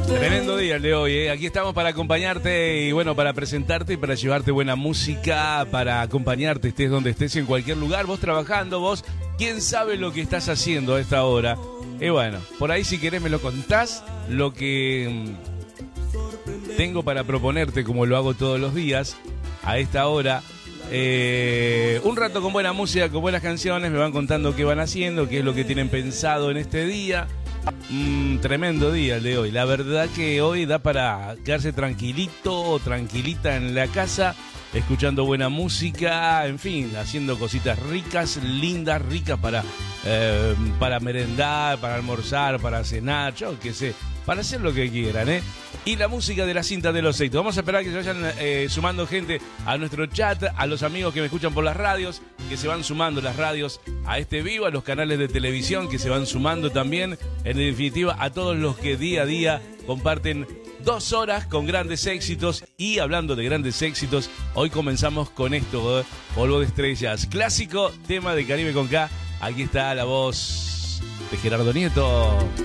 Tremendo día el de hoy, ¿eh? Aquí estamos para acompañarte y bueno, para presentarte y para llevarte buena música, para acompañarte, estés donde estés, en cualquier lugar, vos trabajando, vos, quién sabe lo que estás haciendo a esta hora. Y bueno, por ahí si querés me lo contás, lo que tengo para proponerte, como lo hago todos los días, a esta hora. Un rato con buena música, con buenas canciones, me van contando qué van haciendo, qué es lo que tienen pensado en este día. Tremendo día el de hoy. La verdad que hoy da para quedarse tranquilito o tranquilita en la casa, escuchando buena música, en fin, haciendo cositas ricas, lindas, ricas para merendar, para almorzar, para cenar, yo qué sé, para hacer lo que quieran, ¿eh? Y la música de la cinta de los éxitos. Vamos a esperar que se vayan sumando gente a nuestro chat, a los amigos que me escuchan por las radios, que se van sumando las radios a este vivo, a los canales de televisión que se van sumando también, en definitiva a todos los que día a día comparten 2 horas con grandes éxitos. Y hablando de grandes éxitos, hoy comenzamos con esto, Polvo de Estrellas, clásico tema de Caribe con K. Aquí está la voz de Gerardo Nieto.